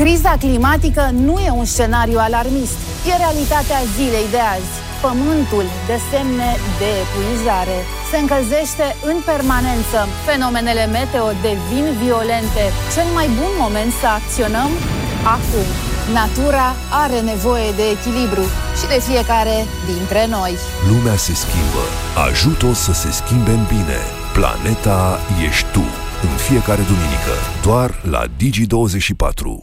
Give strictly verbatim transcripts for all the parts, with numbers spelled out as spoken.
Criza climatică nu e un scenariu alarmist, e realitatea zilei de azi. Pământul de semne de epuizare se încălzește în permanență. Fenomenele meteo devin violente. Cel mai bun moment să acționăm? Acum. Natura are nevoie de echilibru și de fiecare dintre noi. Lumea se schimbă. Ajută-o să se schimbe în bine. Planeta ești tu. În fiecare duminică, doar la Digi douăzeci și patru.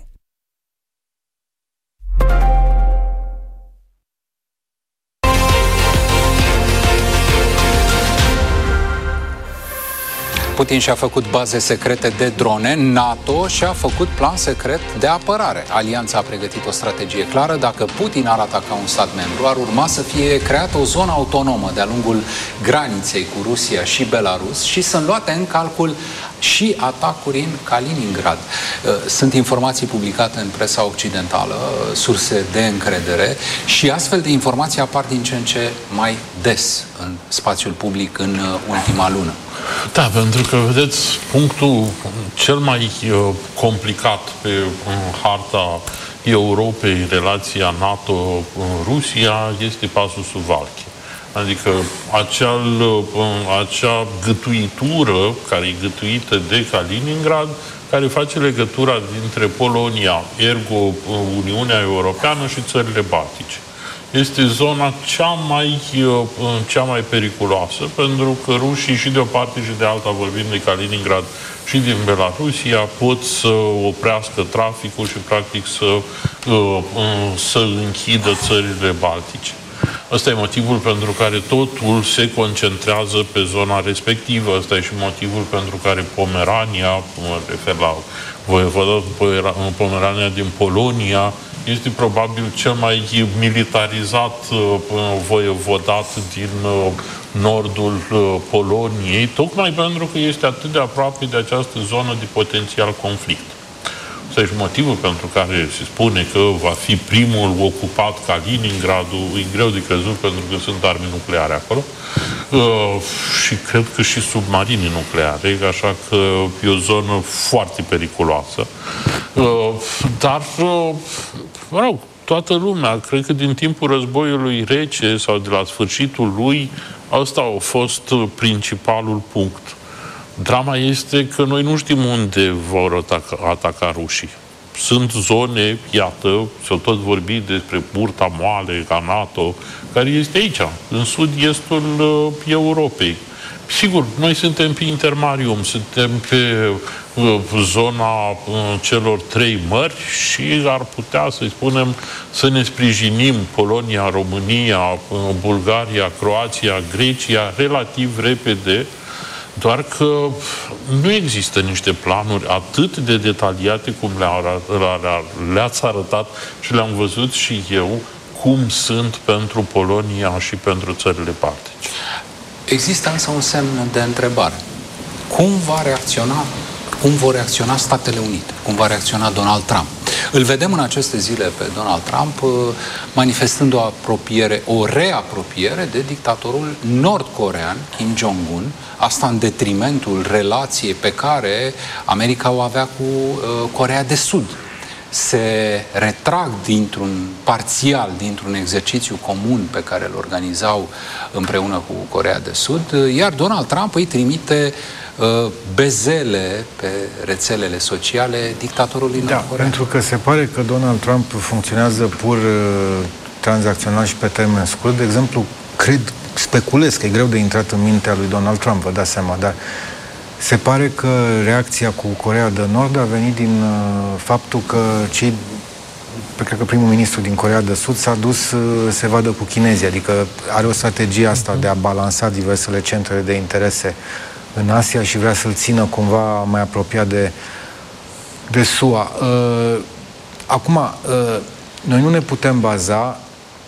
Putin și-a făcut baze secrete de drone, NATO și-a făcut plan secret de apărare. Alianța a pregătit o strategie clară. Dacă Putin ar ataca un stat membru, ar urma să fie creată o zonă autonomă de-a lungul graniței cu Rusia și Belarus și sunt luate în calcul și atacuri în Kaliningrad. Sunt informații publicate în presa occidentală, surse de încredere, și astfel de informații apar din ce în ce mai des în spațiul public în ultima lună. Da, pentru că, vedeți, punctul cel mai uh, complicat pe uh, harta Europei, relația NATO-Rusia, este pasul Suwałki. Adică acel, uh, acea gătuitură care e gătuită de Kaliningrad, care face legătura dintre Polonia, ergo Uniunea Europeană, și țările baltice. Este zona cea mai, cea mai periculoasă, pentru că rușii și de o parte și de alta, vorbind de Kaliningrad și din Belarusia, pot să oprească traficul și practic să, să închidă țările baltice. Ăsta e motivul pentru care totul se concentrează pe zona respectivă. Ăsta e și motivul pentru care Pomerania, mă refer la voievodatul Pomerania din Polonia, este probabil cel mai militarizat uh, voievodat din uh, nordul uh, Poloniei, tocmai pentru că este atât de aproape de această zonă de potențial conflict. Ăsta e motivul pentru care se spune că va fi primul ocupat Kaliningradul. E greu de crezut pentru că sunt arme nucleare acolo uh, și cred că și submarine nucleare, așa că e o zonă foarte periculoasă. Uh, dar uh, mă rog, toată lumea, cred că din timpul războiului rece sau de la sfârșitul lui, ăsta a fost principalul punct. Drama este că noi nu știm unde vor ataca, ataca rușii. Sunt zone, iată, s-a tot vorbit despre burta moale a NATO, care este aici, în sud-estul uh, Europei. Sigur, noi suntem pe intermarium, suntem pe uh, zona uh, celor trei mări și ar putea, să spunem, să ne sprijinim Polonia, România, uh, Bulgaria, Croația, Grecia, relativ repede, doar că nu există niște planuri atât de detaliate cum le-ați arătat și le-am văzut și eu, cum sunt pentru Polonia și pentru țările baltice. Există însă un semn de întrebare. Cum va reacționa, cum vor reacționa Statele Unite? Cum va reacționa Donald Trump? Îl vedem în aceste zile pe Donald Trump manifestând o apropiere, o reapropiere de dictatorul nord-corean Kim Jong-un, asta în detrimentul relației pe care America o avea cu uh, Coreea de Sud. Se retrag dintr-un parțial, dintr-un exercițiu comun pe care îl organizau împreună cu Coreea de Sud, iar Donald Trump îi trimite uh, bezele pe rețelele sociale dictatorului da, nord-corean. Pentru că se pare că Donald Trump funcționează pur uh, tranzacțional și pe termen scurt. De exemplu, cred, speculez că e greu de intrat în mintea lui Donald Trump, vă dați seama, dar se pare că reacția cu Coreea de Nord a venit din uh, faptul că cei, cred că primul ministru din Coreea de Sud s-a dus uh, se vadă cu chinezii, adică are o strategie asta de a balansa diversele centre de interese în Asia și vrea să-l țină cumva mai apropiat de, de S U A. Uh, acum, uh, noi nu ne putem baza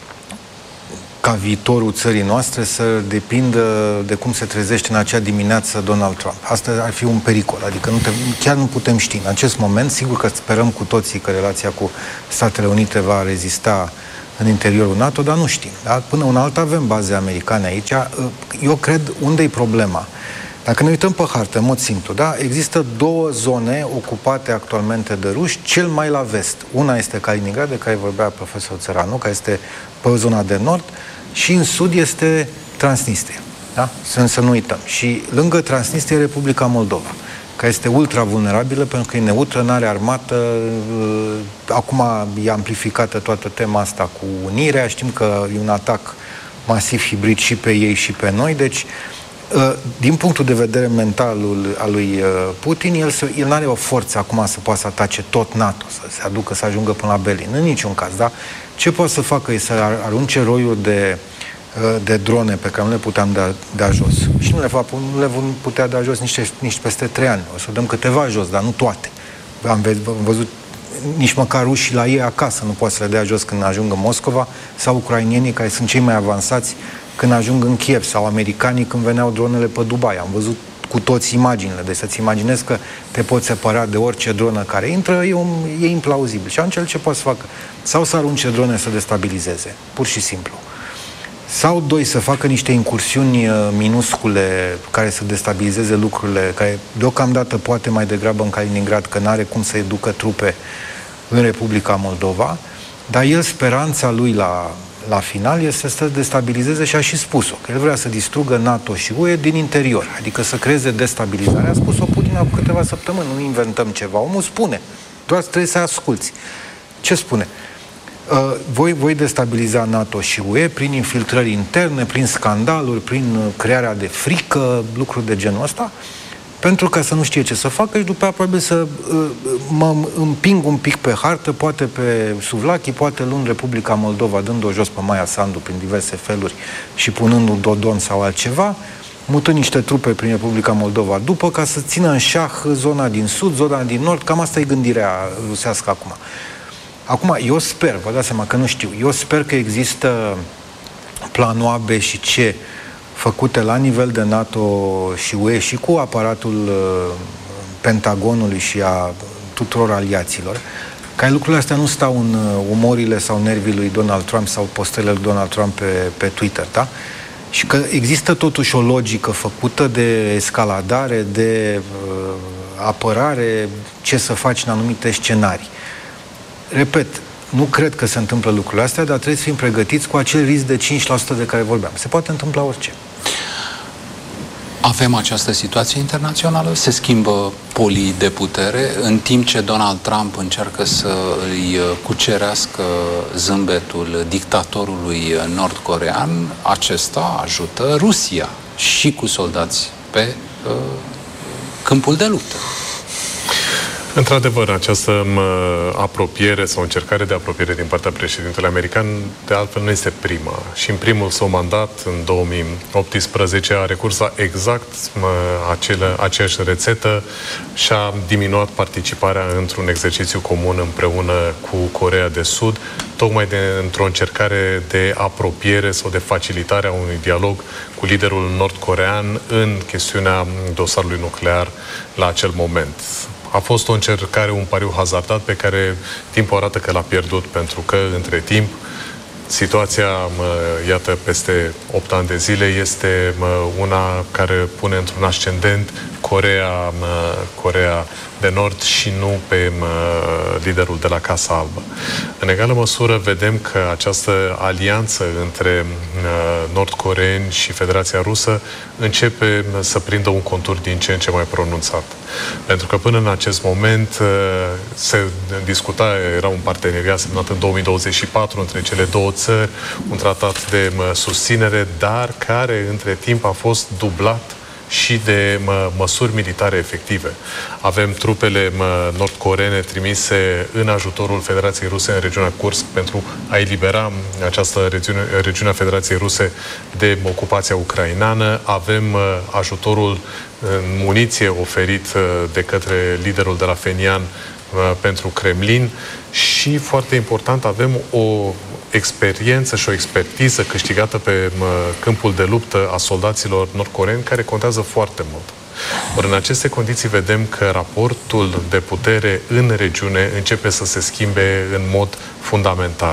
ca viitorul țării noastre să depindă de cum se trezește în acea dimineață Donald Trump. Asta ar fi un pericol, adică nu te, chiar nu putem ști. În acest moment, sigur că sperăm cu toții că relația cu Statele Unite va rezista în interiorul NATO, dar nu știm. Da? Până una alta avem baze americane aici. Eu cred unde e problema. Dacă ne uităm pe hartă, în mod simplu, da? Există două zone ocupate actualmente de ruși, cel mai la vest. Una este Kaliningrad, de care vorbea profesorul Țăranu, care este pe zona de nord, și în sud este Transnistria. Da? Să, să nu uităm. Și lângă Transnistria e Republica Moldova, care este ultra vulnerabilă pentru că e neutră, n-are armată. Acum e amplificată toată tema asta cu unirea. Știm că e un atac masiv hibrid și pe ei și pe noi. Deci, din punctul de vedere mental al lui Putin, el, el nu are o forță acum să poată să atace tot NATO, să se aducă, să ajungă până la Berlin. În niciun caz, da? Ce poate să facă e să arunce roiuri de de drone pe care nu le puteam da, da jos. Și nu le, va, nu le vom putea da jos nici, nici peste trei ani. O să dăm câteva jos, dar nu toate. Am, ve- am văzut nici măcar rușii la ei acasă nu poate să le dea jos când ajung în Moscova, sau ucrainienii care sunt cei mai avansați când ajung în Kiev, sau americanii când veneau dronele pe Dubai. Am văzut cu toți imaginile. Deci să-ți imaginezi că te poți separa de orice dronă care intră, e, un, e implauzibil. Și atunci ce poți să facă? Sau să arunce drone să destabilizeze. Pur și simplu. Sau, doi, să facă niște incursiuni minuscule care să destabilizeze lucrurile, care deocamdată poate mai degrabă în Kaliningrad, că n-are cum să ducă trupe în Republica Moldova, dar el, speranța lui la, la final este să destabilizeze, și a și spus-o, că el vrea să distrugă NATO și U E din interior, adică să creeze destabilizare. A spus-o Putin acum câteva săptămâni, nu inventăm ceva, omul spune, doar trebuie să asculți. Ce spune? Uh, voi, voi destabiliza NATO și U E prin infiltrări interne, prin scandaluri, prin uh, crearea de frică, lucruri de genul ăsta, pentru ca să nu știe ce să facă și după aia probabil să uh, mă împing un pic pe hartă, poate pe Suvlachii, poate luând Republica Moldova, dând-o jos pe Maia Sandu prin diverse feluri și punând un Dodon sau altceva, mutând niște trupe prin Republica Moldova după, ca să țină în șah zona din sud, zona din nord. Cam asta e gândirea rusească acum. Acum, eu sper, vă dați seama că nu știu, eu sper că există planul A, B și C făcute la nivel de NATO și U E și cu aparatul uh, Pentagonului și a tuturor aliaților, ca lucrurile astea nu stau în uh, umorile sau nervii lui Donald Trump sau postele lui Donald Trump pe, pe Twitter, da? Și că există totuși o logică făcută de escaladare, de uh, apărare, ce să faci în anumite scenarii. Repet, nu cred că se întâmplă lucrurile astea, dar trebuie să fim pregătiți cu acel risc de cinci la sută de care vorbeam. Se poate întâmpla orice. Avem această situație internațională, se schimbă polii de putere, în timp ce Donald Trump încearcă să îi cucerească zâmbetul dictatorului nord-corean, acesta ajută Rusia și cu soldați pe uh, câmpul de luptă. Într-adevăr, această apropiere sau încercare de apropiere din partea președintelui american, de altfel, nu este prima. Și în primul său mandat, în două mii optsprezece, a recurs la exact acele, aceeași rețetă și a diminuat participarea într-un exercițiu comun împreună cu Coreea de Sud, tocmai de, într-o încercare de apropiere sau de facilitare a unui dialog cu liderul nord-corean în chestiunea dosarului nuclear la acel moment. A fost o încercare, un pariu hazardat pe care timpul arată că l-a pierdut, pentru că, între timp, situația, iată, peste opt ani de zile, este una care pune într-un ascendent Coreea, Coreea de Nord și nu pe liderul de la Casa Albă. În egală măsură, vedem că această alianță între nord-coreeni și Federația Rusă începe să prindă un contur din ce în ce mai pronunțat. Pentru că până în acest moment se discuta, era un parteneriat semnat în două mii douăzeci și patru între cele două țări, un tratat de susținere, dar care între timp a fost dublat și de mă, măsuri militare efective. Avem trupele mă, nord-coreene trimise în ajutorul Federației Ruse în regiunea Kursk pentru a elibera această regiune, regiunea Federației Ruse de ocupația ucraineană. Avem mă, ajutorul în muniție oferit de către liderul de la Fenian pentru Kremlin și, foarte important, avem o experiență și o expertiză câștigată pe mă, câmpul de luptă a soldaților nord-coreeni, care contează foarte mult. Or, în aceste condiții vedem că raportul de putere în regiune începe să se schimbe în mod fundamental.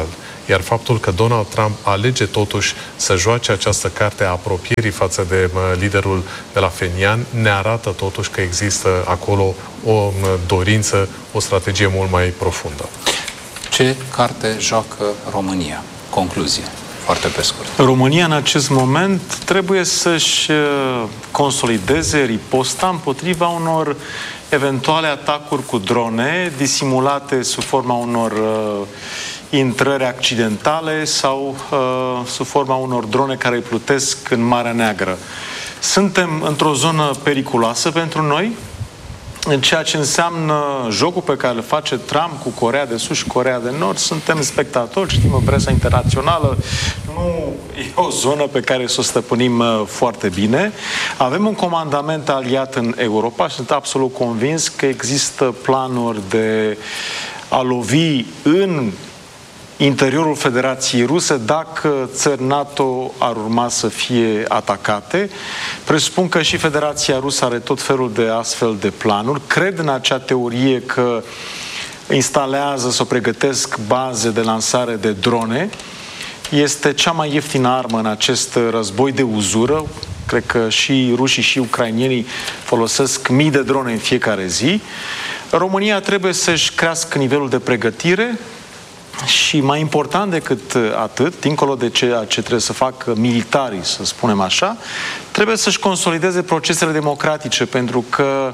Iar faptul că Donald Trump alege totuși să joace această carte a apropierii față de liderul de la Phenian ne arată totuși că există acolo o dorință, o strategie mult mai profundă. Ce carte joacă România? Concluzie, foarte pe scurt. România în acest moment trebuie să-și consolideze riposta împotriva unor eventuale atacuri cu drone disimulate sub forma unor uh, intrări accidentale sau uh, sub forma unor drone care plutesc în Marea Neagră. Suntem într-o zonă periculoasă pentru noi, în ceea ce înseamnă jocul pe care îl face Trump cu Coreea de Sud și Coreea de Nord. Suntem spectatori, știm în presa internațională, nu e o zonă pe care să o stăpânim foarte bine. Avem un comandament aliat în Europa și sunt absolut convins că există planuri de a lovi în interiorul Federației Ruse dacă țări NATO ar urma să fie atacate. Presupun că și Federația Rusă are tot felul de astfel de planuri. Cred în acea teorie că instalează sau pregătesc baze de lansare de drone. Este cea mai ieftină armă în acest război de uzură. Cred că și rușii și ucrainienii folosesc mii de drone în fiecare zi. România trebuie să-și crească nivelul de pregătire și mai important decât atât, dincolo de ceea ce trebuie să facă militarii, să spunem așa, trebuie să-și consolideze procesele democratice, pentru că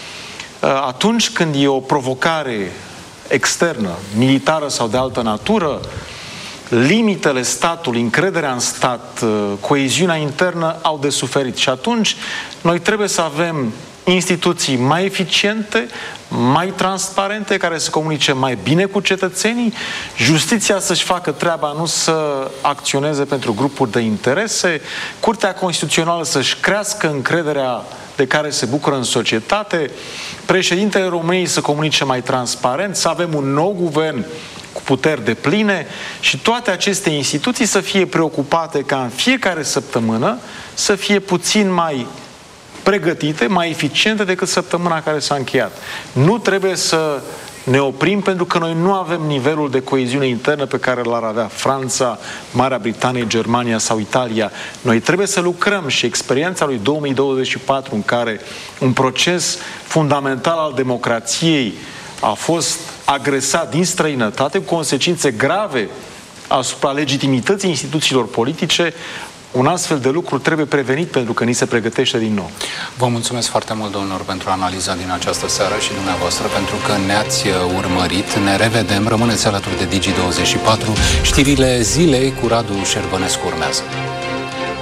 atunci când e o provocare externă, militară sau de altă natură, limitele statului, încrederea în stat, coeziunea internă au de suferit. Și atunci noi trebuie să avem instituții mai eficiente, mai transparente, care să comunice mai bine cu cetățenii, justiția să-și facă treaba, nu să acționeze pentru grupuri de interese, Curtea Constituțională să-și crească încrederea de care se bucură în societate, președintele României să comunice mai transparent, să avem un nou guvern cu puteri depline și toate aceste instituții să fie preocupate ca în fiecare săptămână să fie puțin mai pregătite, mai eficiente decât săptămâna care s-a încheiat. Nu trebuie să ne oprim pentru că noi nu avem nivelul de coeziune internă pe care l-ar avea Franța, Marea Britanie, Germania sau Italia. Noi trebuie să lucrăm și experiența lui două mii douăzeci și patru, în care un proces fundamental al democrației a fost agresat din străinătate, cu consecințe grave asupra legitimității instituțiilor politice, un astfel de lucru trebuie prevenit pentru că ni se pregătește din nou. Vă mulțumesc foarte mult, domnilor, pentru analiza din această seară și dumneavoastră pentru că ne-ați urmărit. Ne revedem. Rămâneți alături de Digi douăzeci și patru. Știrile zilei cu Radu Șervănescu urmează.